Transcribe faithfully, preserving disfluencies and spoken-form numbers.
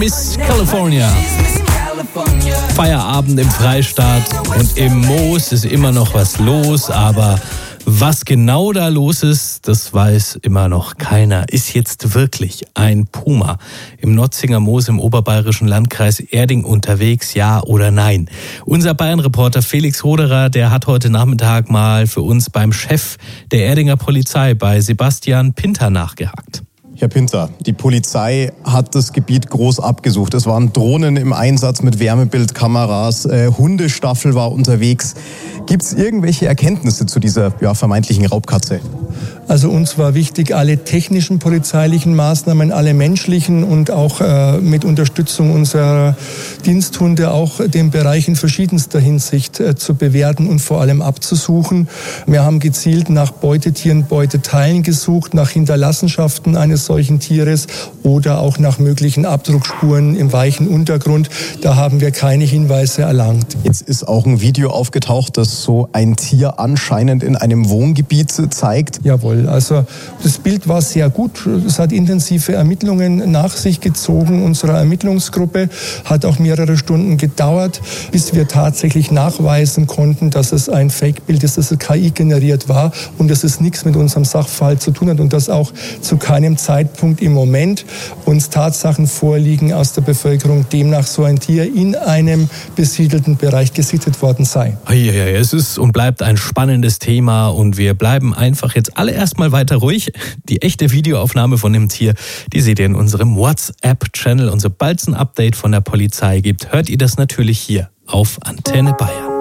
Miss California. Feierabend im Freistaat und im Moos ist immer noch was los, aber was genau da los ist, das weiß immer noch keiner. Ist jetzt wirklich ein Puma im Notzinger Moos im oberbayerischen Landkreis Erding unterwegs, ja oder nein? Unser Bayern-Reporter Felix Roderer, der hat heute Nachmittag mal für uns beim Chef der Erdinger Polizei, bei Sebastian Pinter, nachgehakt. Herr Pinter, die Polizei hat das Gebiet groß abgesucht. Es waren Drohnen im Einsatz mit Wärmebildkameras, äh, Hundestaffel war unterwegs. Gibt es irgendwelche Erkenntnisse zu dieser ja, vermeintlichen Raubkatze? Also uns war wichtig, alle technischen polizeilichen Maßnahmen, alle menschlichen und auch äh, mit Unterstützung unserer Diensthunde auch den Bereich in verschiedenster Hinsicht äh, zu bewerten und vor allem abzusuchen. Wir haben gezielt nach Beutetieren, Beuteteilen gesucht, nach Hinterlassenschaften eines solchen Tieres oder auch nach möglichen Abdruckspuren im weichen Untergrund. Da haben wir keine Hinweise erlangt. Jetzt ist auch ein Video aufgetaucht, das so ein Tier anscheinend in einem Wohngebiet zeigt. Jawohl. Also das Bild war sehr gut. Es hat intensive Ermittlungen nach sich gezogen. Unsere Ermittlungsgruppe hat auch mehrere Stunden gedauert, bis wir tatsächlich nachweisen konnten, dass es ein Fake-Bild ist, dass es K I generiert war und dass es nichts mit unserem Sachverhalt zu tun hat und dass auch zu keinem Zeitpunkt im Moment uns Tatsachen vorliegen aus der Bevölkerung, demnach so ein Tier in einem besiedelten Bereich gesichtet worden sei. Ja, ja, es ist und bleibt ein spannendes Thema und wir bleiben einfach jetzt alle erstmal weiter ruhig. Die echte Videoaufnahme von dem Tier, die seht ihr in unserem WhatsApp-Channel. Und sobald es ein Update von der Polizei gibt, hört ihr das natürlich hier auf Antenne Bayern.